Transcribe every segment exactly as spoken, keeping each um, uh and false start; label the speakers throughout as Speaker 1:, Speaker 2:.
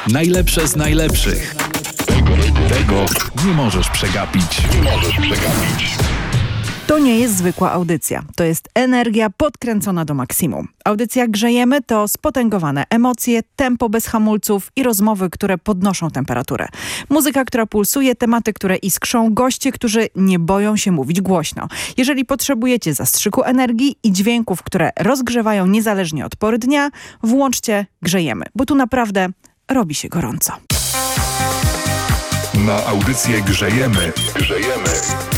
Speaker 1: Najlepsze z najlepszych. Tego nie możesz przegapić. Nie możesz przegapić.
Speaker 2: To nie jest zwykła audycja. To jest energia podkręcona do maksimum. Audycja Grzejemy to spotęgowane emocje, tempo bez hamulców i rozmowy, które podnoszą temperaturę. Muzyka, która pulsuje, tematy, które iskrzą, goście, którzy nie boją się mówić głośno. Jeżeli potrzebujecie zastrzyku energii i dźwięków, które rozgrzewają niezależnie od pory dnia, włączcie Grzejemy, bo tu naprawdę robi się gorąco.
Speaker 1: Na audycję Grzejemy. Grzejemy.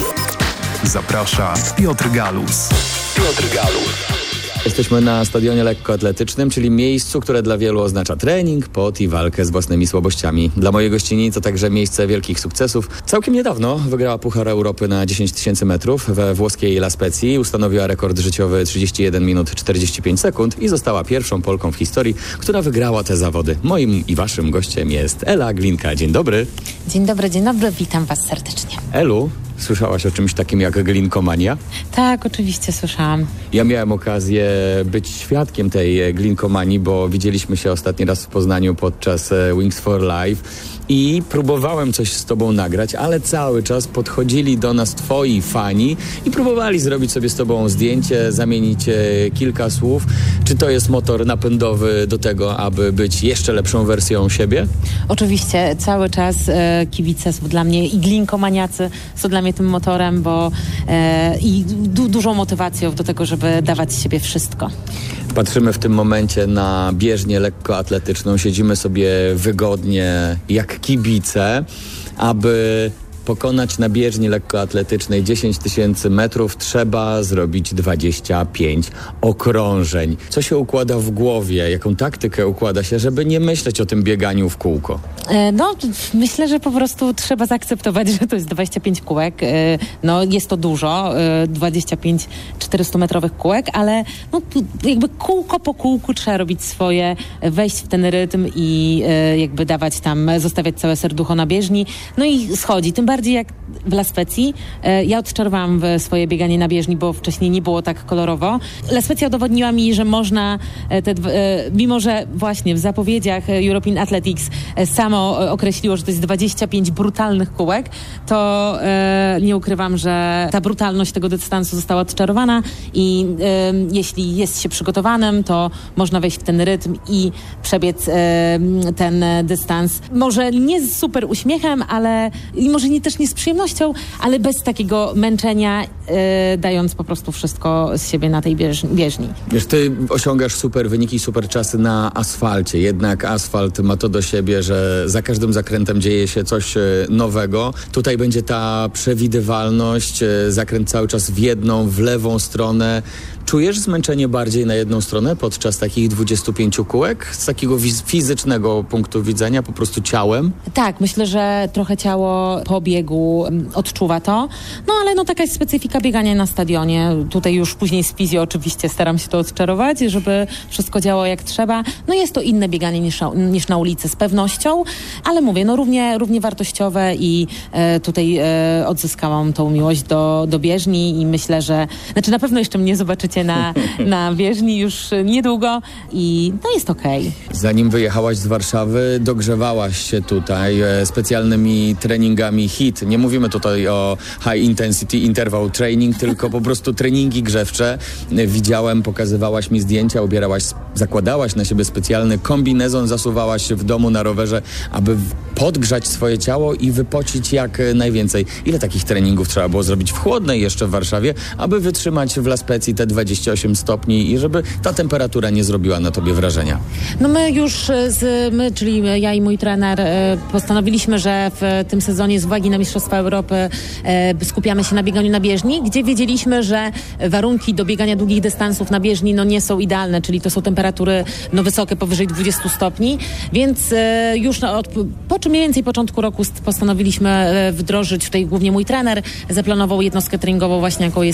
Speaker 1: Zaprasza Piotr Galus. Piotr Galus.
Speaker 3: Jesteśmy na stadionie lekkoatletycznym, czyli miejscu, które dla wielu oznacza trening, pot i walkę z własnymi słabościami. Dla mojej gościni to także miejsce wielkich sukcesów. Całkiem niedawno wygrała Puchar Europy na dziesięć tysięcy metrów we włoskiej La Spezii. Ustanowiła rekord życiowy trzydzieści jeden minut czterdzieści pięć sekund i została pierwszą Polką w historii, która wygrała te zawody. Moim i waszym gościem jest Ela Glinka. Dzień dobry.
Speaker 4: Dzień dobry, dzień dobry. Witam was serdecznie.
Speaker 3: Elu, słyszałaś o czymś takim jak glinkomania?
Speaker 4: Tak, oczywiście słyszałam.
Speaker 3: Ja miałem okazję być świadkiem tej glinkomanii, bo widzieliśmy się ostatni raz w Poznaniu podczas Wings for Life i próbowałem coś z tobą nagrać, ale cały czas podchodzili do nas twoi fani i próbowali zrobić sobie z tobą zdjęcie, zamienić kilka słów. Czy to jest motor napędowy do tego, aby być jeszcze lepszą wersją siebie?
Speaker 4: Oczywiście, cały czas e, kibice są dla mnie i glinkomaniacy są dla mnie tym motorem, bo e, i du, dużą motywacją do tego, żeby dawać z siebie wszystko.
Speaker 3: Patrzymy w tym momencie na bieżnię lekkoatletyczną, siedzimy sobie wygodnie jak kibice, aby pokonać na bieżni lekkoatletycznej dziesięć tysięcy metrów trzeba zrobić dwadzieścia pięć okrążeń. Co się układa w głowie? Jaką taktykę układa się, żeby nie myśleć o tym bieganiu w kółko?
Speaker 4: E, no, myślę, że po prostu trzeba zaakceptować, że to jest dwadzieścia pięć kółek. E, no, jest to dużo, e, dwadzieścia pięć czterystumetrowych kółek, ale no, jakby kółko po kółku trzeba robić swoje, wejść w ten rytm i e, jakby dawać tam, zostawiać całe serducho na bieżni. No i schodzi. Tym bardziej jak w La Spezii. E, ja odczarowałam swoje bieganie na bieżni, bo wcześniej nie było tak kolorowo. La Spezia udowodniła mi, że można, e, te, e, mimo że właśnie w zapowiedziach European Athletics e, samo określiło, że to jest dwadzieścia pięć brutalnych kółek, to e, nie ukrywam, że ta brutalność tego dystansu została odczarowana i e, jeśli jest się przygotowanym, to można wejść w ten rytm i przebiec e, ten dystans. Może nie z super uśmiechem, ale i może nie też nie z przyjemnością, ale bez takiego męczenia, e, dając po prostu wszystko z siebie na tej bieżni. bieżni.
Speaker 3: Wiesz, ty osiągasz super wyniki, super czasy na asfalcie, jednak asfalt ma to do siebie, że za każdym zakrętem dzieje się coś e, nowego. Tutaj będzie ta przewidywalność, e, zakręt cały czas w jedną, w lewą stronę. Czujesz zmęczenie bardziej na jedną stronę podczas takich dwudziestu pięciu kółek? Z takiego fizycznego punktu widzenia, po prostu ciałem?
Speaker 4: Tak, myślę, że trochę ciało po biegu odczuwa to. No ale no taka jest specyfika biegania na stadionie. Tutaj już później z fizjo oczywiście staram się to odczarować, żeby wszystko działało jak trzeba. No jest to inne bieganie niż, niż na ulicy z pewnością, ale mówię, no równie, równie wartościowe i e, tutaj e, odzyskałam tą miłość do, do bieżni i myślę, że znaczy na pewno jeszcze mnie zobaczycie na, na bieżni już niedługo i no jest okej. Okay.
Speaker 3: Zanim wyjechałaś z Warszawy, dogrzewałaś się tutaj e, specjalnymi treningami H I T. Nie mówimy tutaj o High Intensity Interval Training, tylko po prostu treningi grzewcze. E, widziałem, pokazywałaś mi zdjęcia, ubierałaś, zakładałaś na siebie specjalny kombinezon, zasuwałaś się w domu na rowerze, aby podgrzać swoje ciało i wypocić jak najwięcej. Ile takich treningów trzeba było zrobić w chłodnej jeszcze w Warszawie, aby wytrzymać w La Spezii te dwadzieścia osiem stopni i żeby ta temperatura nie zrobiła na tobie wrażenia?
Speaker 4: No my już, z, my, czyli ja i mój trener postanowiliśmy, że w tym sezonie z uwagi na Mistrzostwa Europy skupiamy się na bieganiu na bieżni, gdzie wiedzieliśmy, że warunki do biegania długich dystansów na bieżni no nie są idealne, czyli to są temperatury no wysokie, powyżej dwudziestu stopni, więc już od, po czym mniej więcej początku roku postanowiliśmy wdrożyć, tutaj głównie mój trener zaplanował jednostkę treningową właśnie, jaką jest